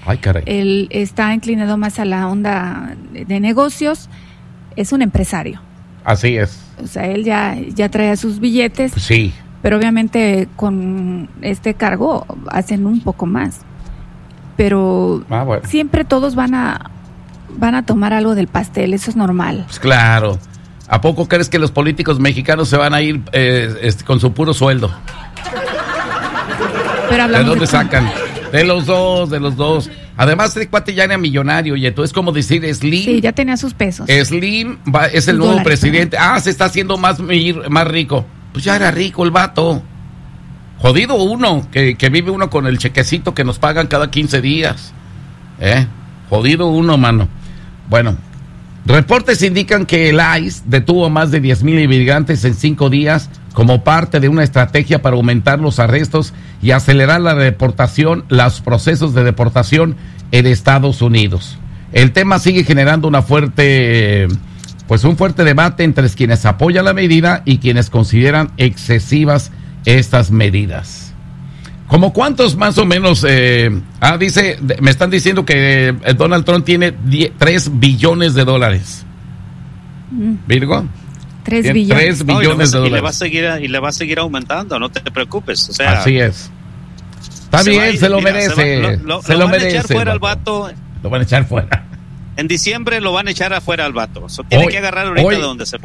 Ay, caray. Él está inclinado más a la onda de negocios. Es un empresario. Así es. O sea, él ya trae sus billetes. Sí. Pero obviamente con este cargo hacen un poco más. Pero bueno, siempre todos van a tomar algo del pastel, eso es normal. Pues claro. ¿A poco crees que los políticos mexicanos se van a ir con su puro sueldo? Pero ¿De dónde sacan? De los dos. Además, este cuate ya era millonario, y entonces, como decir, Slim. Sí, ya tenía sus pesos. Slim es el nuevo presidente. Se está haciendo más rico. Pues ya era rico el vato. Jodido uno, que vive uno con el chequecito que nos pagan cada 15 días. Jodido uno, mano. Bueno, reportes indican que el ICE detuvo más de 10,000 inmigrantes en 5 días como parte de una estrategia para aumentar los arrestos y acelerar la deportación, los procesos de deportación en Estados Unidos. El tema sigue generando un fuerte debate entre quienes apoyan la medida y quienes consideran excesivas estas medidas. ¿Cómo cuántos más o menos? Me están diciendo que Donald Trump tiene 3 billones de dólares. ¿Virgo? 3 billones. 3 billones de dólares. Y le va a seguir aumentando, no te preocupes. O sea, así es. Está bien, se lo merece. Se lo merece. Echar fuera al vato. Lo van a echar fuera. En diciembre lo van a echar afuera al vato. Tiene que agarrar ahorita de donde se